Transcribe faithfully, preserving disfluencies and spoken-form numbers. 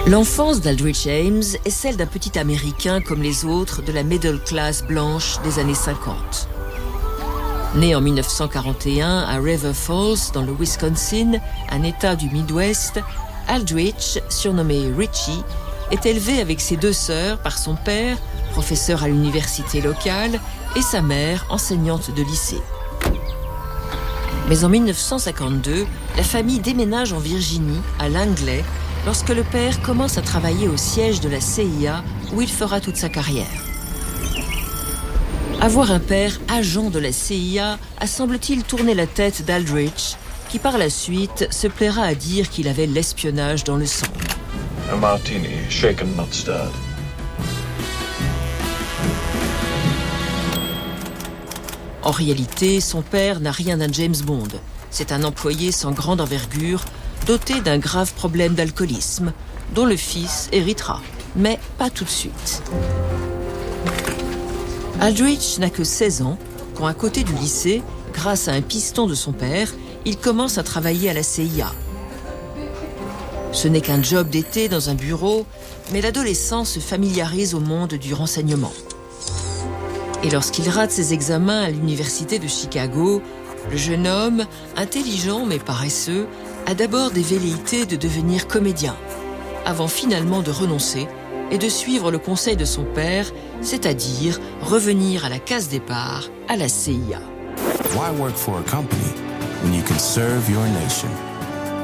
L'enfance d'Aldrich Ames est celle d'un petit Américain comme les autres de la middle class blanche des années cinquante. Né en mille neuf cent quarante et un à River Falls, dans le Wisconsin, un État du Midwest, Aldrich, surnommé Richie, est élevé avec ses deux sœurs par son père, professeur à l'université locale, et sa mère, enseignante de lycée. Mais en mille neuf cent cinquante-deux, la famille déménage en Virginie, à Langley, lorsque le père commence à travailler au siège de la C I A, où il fera toute sa carrière. Avoir un père agent de la C I A a semble-t-il tourné la tête d'Aldrich, qui par la suite se plaira à dire qu'il avait l'espionnage dans le sang. A martini, shaken not stirred. En réalité, son père n'a rien d'un James Bond. C'est un employé sans grande envergure, doté d'un grave problème d'alcoolisme, dont le fils héritera, mais pas tout de suite. Aldrich n'a que seize ans, quand à côté du lycée, grâce à un piston de son père, il commence à travailler à la C I A. Ce n'est qu'un job d'été dans un bureau, mais l'adolescent se familiarise au monde du renseignement. Et lorsqu'il rate ses examens à l'université de Chicago, le jeune homme, intelligent mais paresseux, a d'abord des velléités de devenir comédien, avant finalement de renoncer et de suivre le conseil de son père, c'est-à-dire revenir à la case départ, à la C I A. Why work for a company when you can serve your nation?